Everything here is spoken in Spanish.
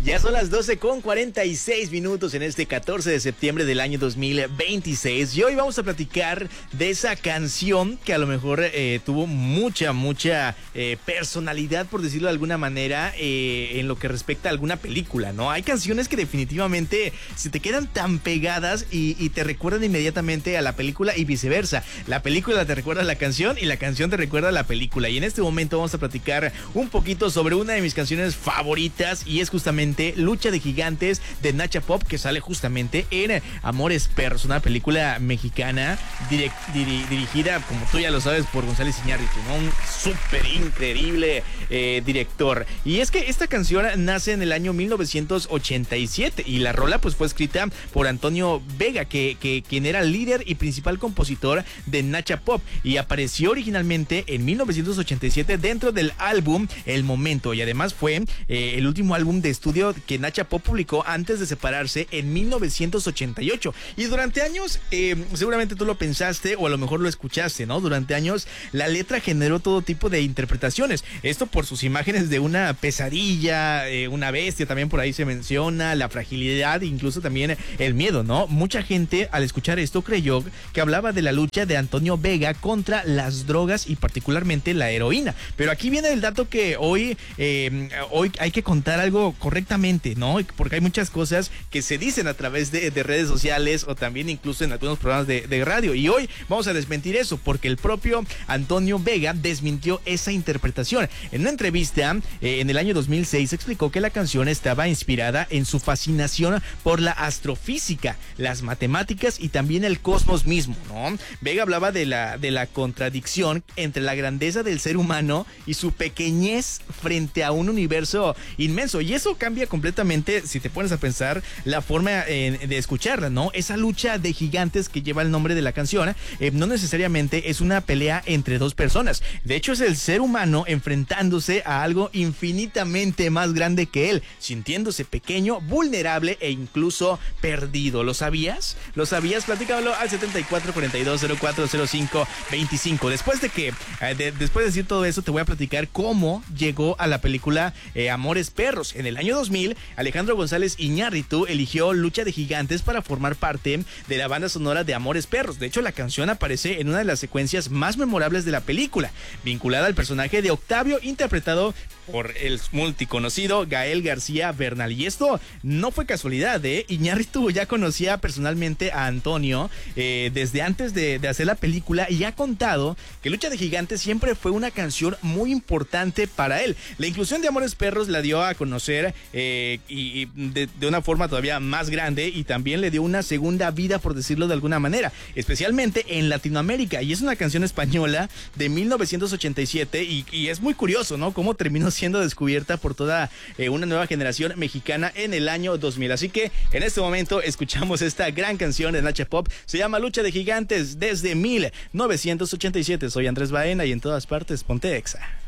Ya son las 12:46 en este 14 de septiembre del año 2026 y hoy vamos a platicar de esa canción que a lo mejor tuvo mucha personalidad, por decirlo de alguna manera, en lo que respecta a alguna película, ¿no? Hay canciones que definitivamente se te quedan tan pegadas y te recuerdan inmediatamente a la película y viceversa. La película te recuerda a la canción y la canción te recuerda a la película. Y en este momento vamos a platicar un poquito sobre una de mis canciones favoritas y es justamente Lucha de Gigantes de Nacha Pop, que sale justamente en Amores Perros, una película mexicana dirigida, como tú ya lo sabes, por González Iñárritu, ¿no? Un súper increíble director. Y es que esta canción nace en el año 1987 y la rola pues fue escrita por Antonio Vega, quien era líder y principal compositor de Nacha Pop, y apareció originalmente en 1987 dentro del álbum El Momento, y además fue el último álbum de estudio que Nacha Pop publicó antes de separarse en 1988. Y durante años, seguramente tú lo pensaste o a lo mejor lo escuchaste, ¿no? Durante años la letra generó todo tipo de interpretaciones. Esto por sus imágenes de una pesadilla, una bestia, también por ahí se menciona la fragilidad, incluso también el miedo, ¿no? Mucha gente al escuchar esto creyó que hablaba de la lucha de Antonio Vega contra las drogas y particularmente la heroína. Pero aquí viene el dato que hoy hay que contar algo correctamente, ¿no? Porque hay muchas cosas que se dicen a través de redes sociales o también incluso en algunos programas de radio. Y hoy vamos a desmentir eso porque el propio Antonio Vega desmintió esa interpretación. En una entrevista en el año 2006 explicó que la canción estaba inspirada en su fascinación por la astrofísica, las matemáticas y también el cosmos mismo, ¿no? Vega hablaba de la contradicción entre la grandeza del ser humano y su pequeñez frente a un universo inmenso, y eso cambia completamente, si te pones a pensar, la forma de escucharla, ¿no? Esa lucha de gigantes que lleva el nombre de la canción no necesariamente es una pelea entre dos personas. De hecho, es el ser humano enfrentándose a algo infinitamente más grande que él, sintiéndose pequeño, vulnerable e incluso perdido. ¿Lo sabías? ¿Lo sabías? Platícamelo al 7442040525. Después de decir todo eso, te voy a platicar cómo llegó a la película Amores Perros. En el año 2000, Alejandro González Iñárritu eligió Lucha de Gigantes para formar parte de la banda sonora de Amores Perros. De hecho, la canción aparece en una de las secuencias más memorables de la película, vinculada al personaje de Octavio, interpretado por el multiconocido Gael García Bernal. Y esto no fue casualidad, Iñárritu ya conocía personalmente a Antonio desde antes de hacer la película, y ha contado que Lucha de Gigantes siempre fue una canción muy importante para él. La inclusión de Amores Perros la dio a conocer y de una forma todavía más grande, y también le dio una segunda vida, por decirlo de alguna manera, especialmente en Latinoamérica. Y es una canción española de 1987 y es muy curioso, ¿no? Cómo terminó siendo descubierta por toda una nueva generación mexicana en el año 2000. Así que en este momento escuchamos esta gran canción de Nacha Pop. Se llama Lucha de Gigantes desde 1987. Soy Andrés Baena y en todas partes ponte Exa.